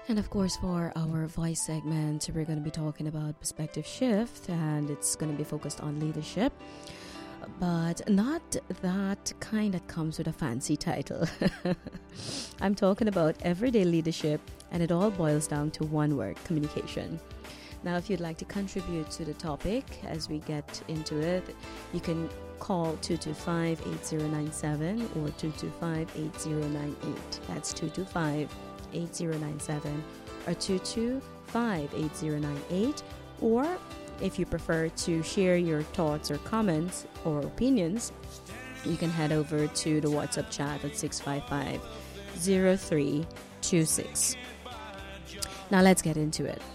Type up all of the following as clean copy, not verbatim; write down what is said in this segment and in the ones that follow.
And of course, for our voice segment, we're going to be talking about perspective shift, and it's going to be focused on leadership, but not that kind that comes with a fancy title. I'm talking about everyday leadership, and it all boils down to one word: communication. Now, if you'd like to contribute to the topic as we get into it, you can call 225-8097 or 225-8098. That's 225-8097 or 225-8098. Or if you prefer to share your thoughts or comments or opinions, you can head over to the WhatsApp chat at 655-0326. Now let's get into it.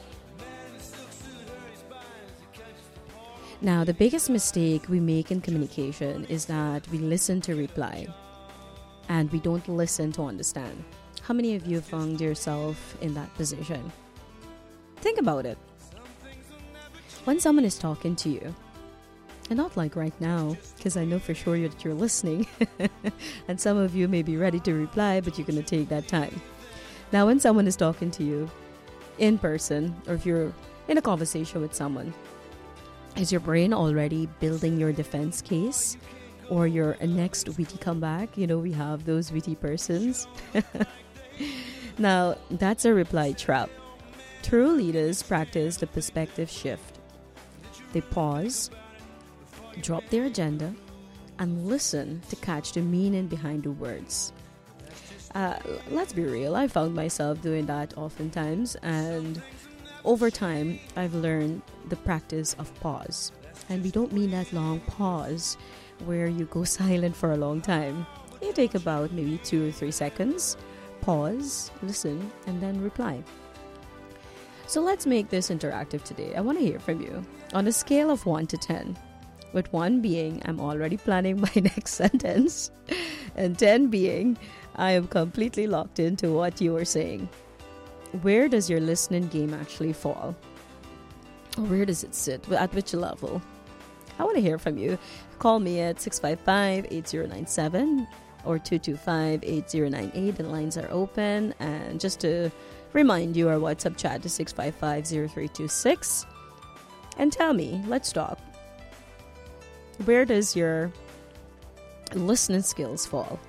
Now, the biggest mistake we make in communication is that we listen to reply and we don't listen to understand. How many of you found yourself in that position? Think about it. When someone is talking to you, and not like right now, because I know for sure that you're listening, and some of you may be ready to reply, but you're going to take that time. Now, when someone is talking to you in person, or if you're in a conversation with someone, is your brain already building your defense case or your next witty comeback? You know, we have those witty persons. Now, that's a reply trap. True leaders practice the perspective shift. They pause, drop their agenda, and listen to catch the meaning behind the words. Let's be real, I found myself doing that oftentimes, and over time, I've learned the practice of pause. And we don't mean that long pause where you go silent for a long time. You take about maybe 2 or 3 seconds, pause, listen, and then reply. So let's make this interactive today. I want to hear from you. On a scale of 1 to 10, with 1 being I'm already planning my next sentence, and 10 being I am completely locked into what you are saying. Where does your listening game actually fall? Or where does it sit? At which level? I want to hear from you. Call me at 655-8097 or 225-8098. The lines are open. And just to remind you, our WhatsApp chat is 655-0326. And tell me, let's talk. Where does your listening skills fall?